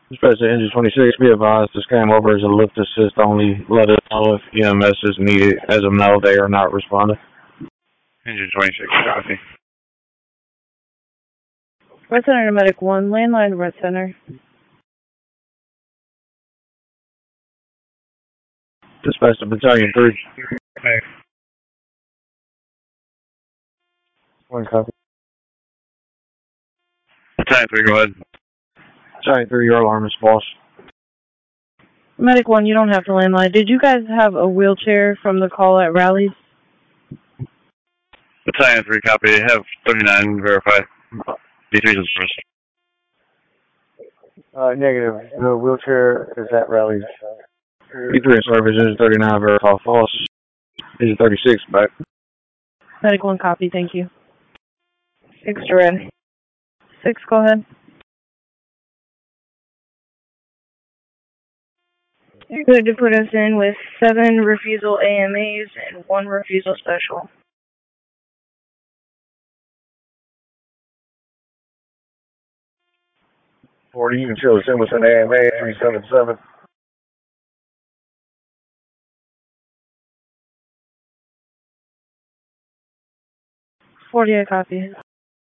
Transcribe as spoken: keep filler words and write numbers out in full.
Dispatch to Engine twenty-six, be advised this came over as a lift assist only. Let us know if E M S is needed. As of now, they are not responding. Engine twenty-six, copy. Red Center to Medic one, landline Red Center. Dispatch to Battalion three. Okay. One copy. Battalion three, go ahead. Battalion three, your alarm is false. Medic one, you don't have to landline. Did you guys have a wheelchair from the call at Rallies? Battalion three, copy. Have thirty-nine, verify. D three is first. Uh, negative. The wheelchair is at Rallies. D three in service, Engine thirty-nine, verify false. Engine thirty-six, back. Medic one, copy, thank you. Six to red. Six, go ahead. You're good to put us in with seven refusal A M As and one refusal special. forty, you can chill us in with an A M A, three seven seven. forty, I copy.